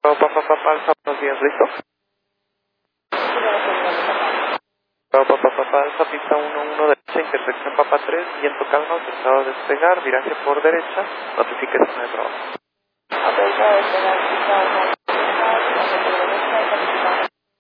Alfa, buenos días, ¿listo? Alfa, pista 11 derecha, intersección Papa 3, viento calma, autorizado a despegar, viraje por derecha, notificación de trabajo.